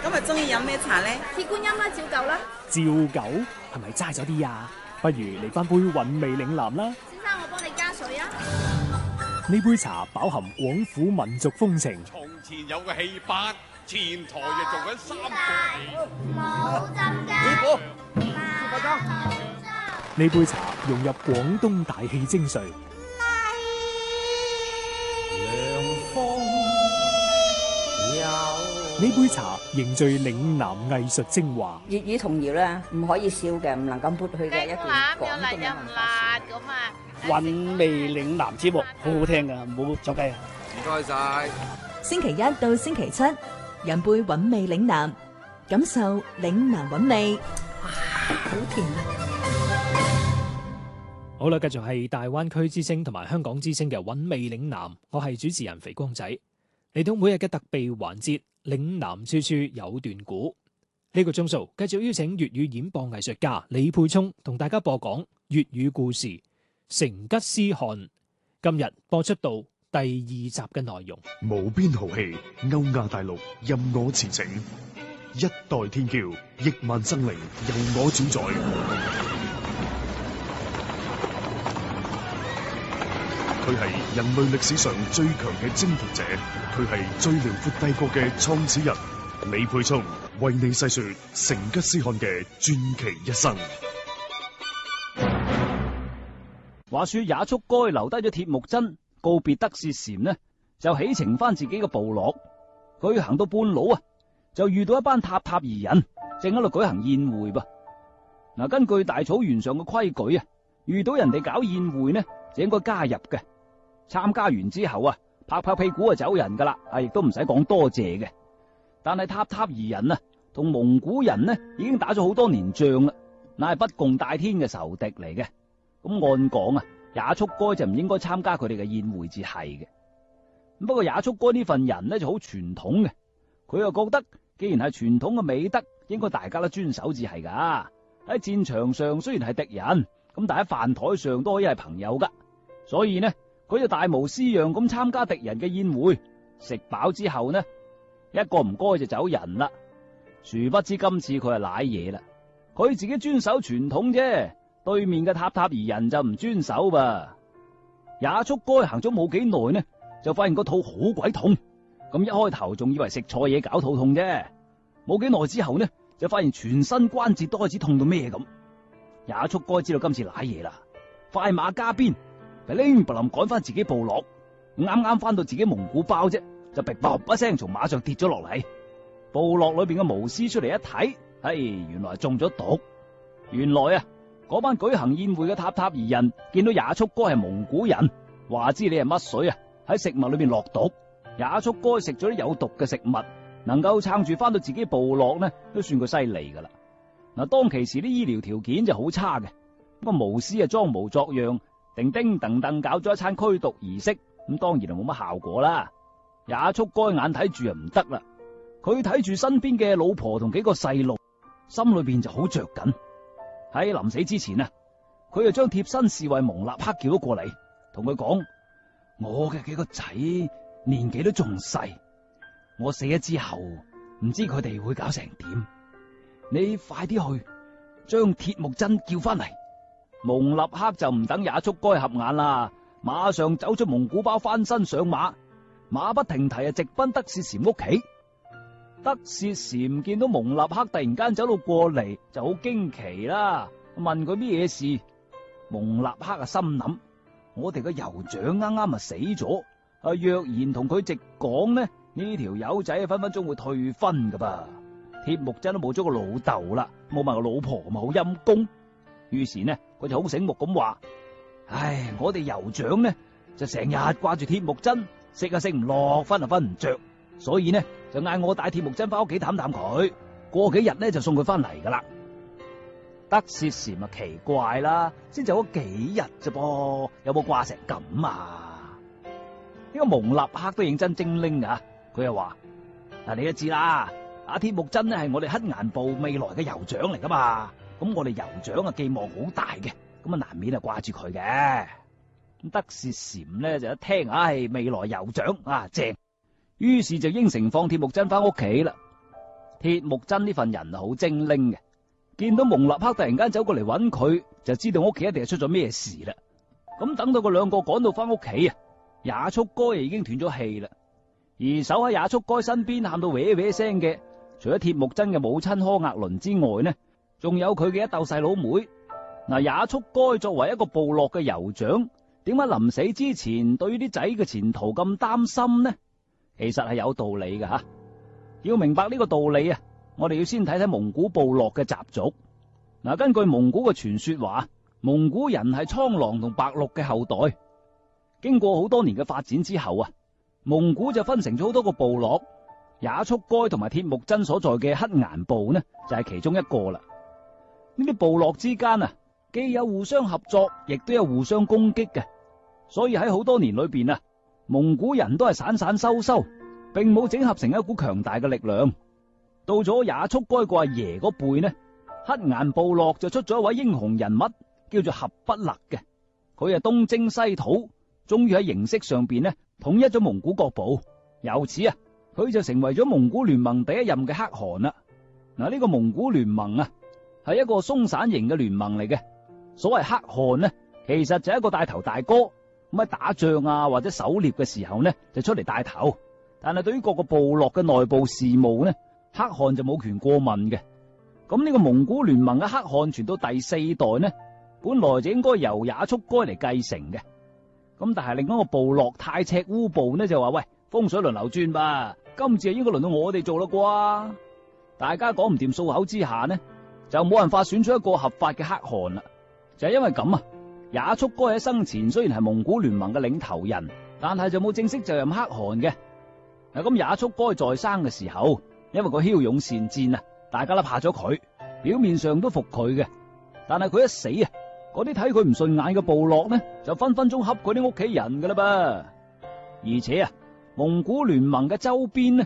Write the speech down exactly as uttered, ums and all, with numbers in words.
今日中意飲咩茶咧？ 鐵觀音啦，照舊啦。 照舊係咪齋咗啲啊？不如嚟翻杯韻味嶺南啦。 先生，我幫你加水啊。 呢杯茶飽含廣府民族風情。 從前有個戲班，前台就做緊三個冇浸㗎。 師傅， 呢杯茶融入廣東大氣精髓。呢杯茶凝聚嶺南藝術精華。 粵語童謠咧，唔可以笑嘅，唔能夠抹去嘅一段廣東嘅文化。 韻味嶺南節目好好聽噶，唔好作雞啊！ 唔該晒。 星期一到星期七，飲杯韻味嶺南，感受嶺南韻味。哇，好甜啊！ 好啦，繼續係大灣區之聲同埋香港之聲嘅韻味嶺南，我係主持人肥光仔。嚟到每日嘅特備環節，嶺南處處有段古。呢個鐘數繼續邀請粵語演播藝術家李沛聰同大家播講粵語故事《成吉思汗》。今日播出到第二集嘅內容。 無邊豪氣，歐亞大陸任我馳騁，一代天驕，億萬生靈由我主宰。佢係人類歷史上最強嘅征服者，佢係最遼闊帝國嘅創始人。李沛聰為你細說成吉思汗嘅傳奇一生。 話說也速該留低咗鐵木真，告別德薛禪呢，就起程翻自己嘅部落。佢行到半路啊，就遇到一班塔塔夷人，正喺度舉行宴會噃。嗱，根據大草原上嘅規矩啊，遇到人哋搞宴會呢，就應該加入嘅。參加完之後啊，拍拍屁股就走人噶啦，啊，亦都唔使講多謝嘅。但係塔塔夷人啊，同蒙古人呢已經打咗好多年仗啦，乃係不共戴天嘅仇敵嚟嘅。咁按講啊，也速該就唔應該參加佢哋嘅宴會至係嘅。不過也速該呢份人呢就好傳統嘅，佢又覺得既然係傳統嘅美德，應該大家都遵守至係噶。喺戰場上雖然係敵人，咁但喺飯台上都可以係朋友噶。所以呢，佢就大模斯樣咁參加敵人嘅宴會，食飽之後呢，一個唔該就走人啦。殊不知今次佢係瀨嘢啦，佢自己遵守傳統啫，對面嘅塔塔夷人就唔遵守噃。也速該行咗冇幾耐呢，就發現個肚好鬼痛，咁一開頭仲以為食錯嘢搞肚痛啫，冇幾耐之後呢，就發現全身關節都開始痛到咩咁。也速該知道今次瀨嘢啦，快馬加鞭，噼哩啪冧趕翻自己部落，啱啱翻到自己蒙古包啫，就噼啪一聲從馬上跌咗落嚟。部落裏邊嘅巫師出嚟一睇，唉，原來中咗毒。原來啊，嗰班舉行宴會嘅塔塔夷人見到也速該係蒙古人，話知你係乜水啊，喺食物裏邊落毒。也速該食咗啲有毒嘅食物，能夠撐住翻到自己部落呢，都算佢犀利噶啦。嗱，當其時啲醫療條件就好差嘅，咁個巫師啊裝模作樣，叮叮噔噔搞咗一餐驅毒儀式，咁當然就冇乜效果啦。也速該眼睇住啊唔得啦，佢睇住身邊嘅老婆同幾個細路，心裏邊就好着緊。喺臨死之前啊，佢就將貼身侍衛蒙納克叫咗過嚟，同佢講：我嘅幾個仔年紀都仲細，我死咗之後唔知佢哋會搞成點，你快啲去將鐵木真叫翻嚟。蒙納克就唔等也速該合眼啦，馬上走出蒙古包，翻身上馬，馬不停蹄啊，直奔德薛禪屋企。德薛禪見到蒙納克突然間走到過嚟，就好驚奇啦，問佢咩嘢事。蒙納克啊心諗：我哋個酋長啱啱啊死咗，啊若然同佢直講呢，呢條友仔分分鐘會退婚噶噃。鐵木真都冇咗個老豆啦，冇埋個老婆咪好陰公。於是呢，佢就好醒目咁話：唉，我哋酋長呢就成日掛住鐵木真，食啊食唔落，瞓啊瞓唔着，所以呢就嗌我帶鐵木真翻屋企探探佢，過幾日呢就送佢翻嚟噶啦。德薛禪咪奇怪啦，先走咗幾日啫噃，有冇掛成咁啊？呢個蒙納克都認真精靈啊，佢又話：嗱，你都知啦，阿鐵木真呢係我哋黑岩部未來嘅酋長嚟噶嘛。咁我哋酋長啊寄望好大嘅，咁啊難免啊掛住佢嘅。咁德薛禪呢就一聽，唉，未來酋長啊正，於是就應承放鐵木真翻屋企啦。 鐵木真呢份人好精靈嘅，見到蒙立克突然間走過嚟揾佢，就知道屋企一定係出咗咩事啦。咁等到個兩個趕到翻屋企啊，也速該已經斷咗氣啦。而守喺也速該身邊喊到搲搲聲嘅，除咗鐵木真嘅母親柯額倫之外呢，仲有佢嘅一竇細佬妹。嗱，也速該作為一個部落嘅酋長，點解臨死之前對於啲仔嘅前途咁擔心呢？其實係有道理嘅吓。要明白呢個道理啊，我哋要先睇睇蒙古部落嘅習俗。嗱，根據蒙古嘅傳說話，蒙古人係蒼狼同白鹿嘅後代。經過好多年嘅發展之後啊，蒙古就分成咗好多個部落，也速該同埋鐵木真所在嘅黑岩部呢，就係其中一個啦。呢啲部落之間啊，既有互相合作，亦都有互相攻擊嘅，所以喺好多年裏邊啊，蒙古人都係散散收收，並冇整合成一股強大嘅力量。到咗也速該個阿爺嗰輩呢，黑岩部落就出咗一位英雄人物，叫做合不勒嘅。佢係東征西討，終於喺形式上邊呢統一咗蒙古各部，由此啊，佢就成為咗蒙古聯盟第一任嘅可汗啦。嗱，呢個蒙古聯盟啊，係一個鬆散型嘅聯盟嚟嘅。所謂可汗呢，其實就係一個帶頭大哥，咁喺打仗啊或者狩獵嘅時候呢，就出嚟帶頭。但係對於各個部落嘅內部事務呢，可汗就冇權過問嘅。咁呢個蒙古聯盟嘅可汗傳到第四代呢，本來就應該由也速該嚟繼承嘅。咁但係另一個部落太赤烏部呢，就話喂，風水輪流轉吧，今次係應該輪到我哋做啦啩。大家講唔掂數口之下呢，就冇辦法選出一個合法嘅可汗啦。就係因為咁啊，也速該喺生前雖然係蒙古聯盟嘅領頭人，但係就冇正式就任可汗嘅。嗱，咁也速該在生嘅時候，因為佢驍勇善戰啊，大家都怕咗佢，表面上都服佢嘅。但係佢一死啊，嗰啲睇佢唔順眼嘅部落呢，就分分鐘恰佢啲屋企人噶啦噃。而且啊，蒙古聯盟嘅周邊呢，